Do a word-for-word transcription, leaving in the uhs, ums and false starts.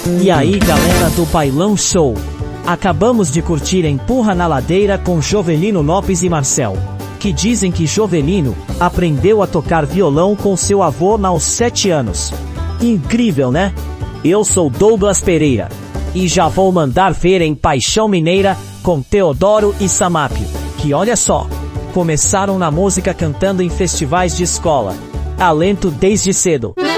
E aí galera do Bailão Show, acabamos de curtir Empurra na Ladeira com Jovelino Lopes e Marcel, que dizem que Jovelino aprendeu a tocar violão com seu avô aos sete anos. Incrível, né? Eu sou Douglas Pereira e já vou mandar ver em Paixão Mineira com Teodoro e Samápio, que olha só, começaram na música cantando em festivais de escola. Talento desde cedo.